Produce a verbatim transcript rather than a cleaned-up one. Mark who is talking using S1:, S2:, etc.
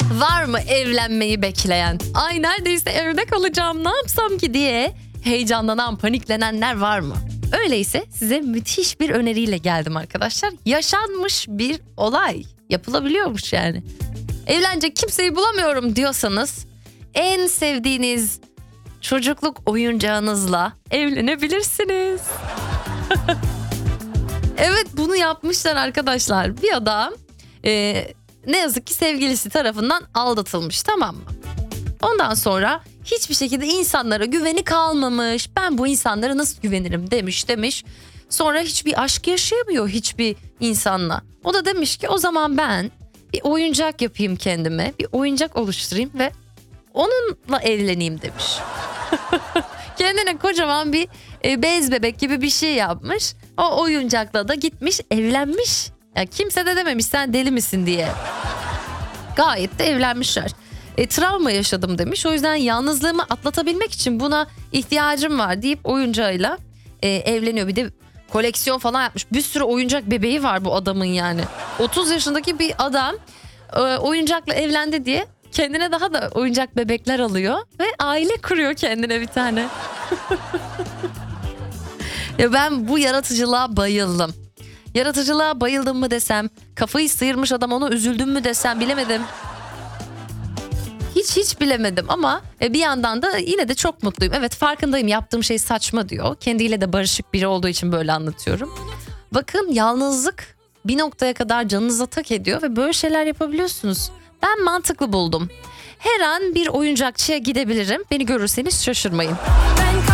S1: Var mı evlenmeyi bekleyen? Ay neredeyse evde kalacağım, ne yapsam ki diye heyecanlanan, paniklenenler var mı? Öyleyse size müthiş bir öneriyle geldim arkadaşlar. Yaşanmış bir olay. Yapılabiliyormuş yani. Evlenecek kimseyi bulamıyorum diyorsanız en sevdiğiniz çocukluk oyuncağınızla evlenebilirsiniz. Evet, bunu yapmışlar arkadaşlar. Bir adam e, ne yazık ki sevgilisi tarafından aldatılmış, tamam mı? Ondan sonra hiçbir şekilde insanlara güveni kalmamış. Ben bu insanlara nasıl güvenirim demiş demiş. Sonra hiçbir aşk yaşayamıyor hiçbir insanla. O da demiş ki o zaman ben bir oyuncak yapayım kendime. Bir oyuncak oluşturayım ve onunla evleneyim demiş. Kendine kocaman bir e, bez bebek gibi bir şey yapmış. O oyuncakla da gitmiş evlenmiş. Ya kimse de dememiş sen deli misin diye. Gayet de evlenmişler. E, travma yaşadım demiş. O yüzden yalnızlığımı atlatabilmek için buna ihtiyacım var deyip oyuncağıyla e, evleniyor. Bir de koleksiyon falan yapmış. Bir sürü oyuncak bebeği var bu adamın yani. otuz yaşındaki bir adam e, oyuncakla evlendi diye kendine daha da oyuncak bebekler alıyor ve aile kuruyor kendine bir tane. Ya ben bu yaratıcılığa bayıldım. Yaratıcılığa bayıldım mı desem, kafayı sıyırmış adam ona üzüldüm mü desem bilemedim. Hiç hiç bilemedim ama bir yandan da yine de çok mutluyum. Evet, farkındayım yaptığım şey saçma diyor. Kendiyle de barışık biri olduğu için böyle anlatıyorum. Bakın, yalnızlık bir noktaya kadar canınıza tak ediyor ve böyle şeyler yapabiliyorsunuz. Ben mantıklı buldum. Her an bir oyuncakçıya gidebilirim. Beni görürseniz şaşırmayın. Ben